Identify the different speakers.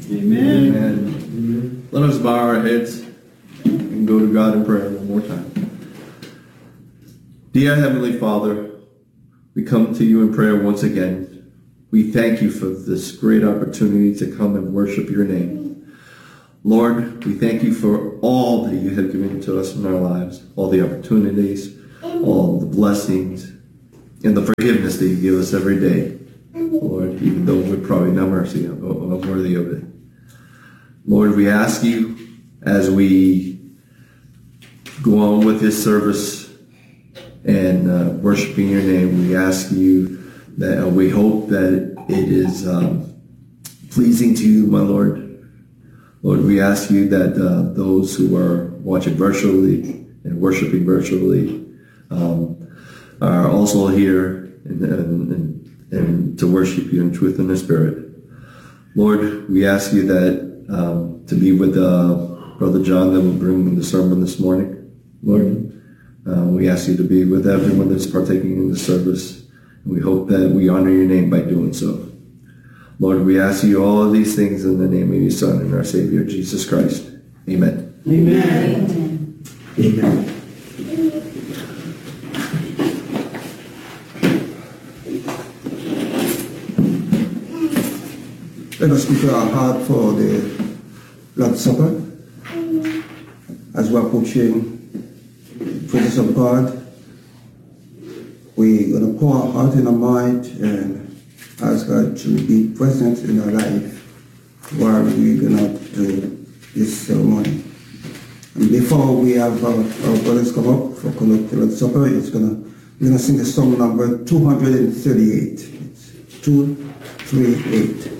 Speaker 1: Amen.
Speaker 2: Amen. Let us bow our heads and go to God in prayer one more time. Dear Heavenly Father, we come to you in prayer once again. We thank you for this great opportunity to come and worship your name. Lord, we thank you for all that you have given to us in our lives, all the opportunities, all the blessings, and the forgiveness that you give us every day. Lord, even though we're probably not worthy of it. Lord, we ask you as we go on with this service and worshiping your name, we ask you that we hope that it is pleasing to you, my Lord. Lord, we ask you that those who are watching virtually and worshiping virtually are also here and to worship you in truth and in spirit. Lord, we ask you that to be with Brother John that will bring the sermon this morning. Lord, we ask you to be with everyone that's partaking in the service. And we hope that we honor your name by doing so. Lord, we ask you all of these things in the name of your Son and our Savior, Jesus Christ. Amen.
Speaker 1: Amen.
Speaker 3: Amen. Let us prepare our heart for the Lord's Supper as we're approaching the presence of God. We're going to pour our heart and our mind and ask God to be present in our life while we're going to do this ceremony. And before we have our brothers come up for the Lord's Supper, we're going to sing the song number 238. It's 238.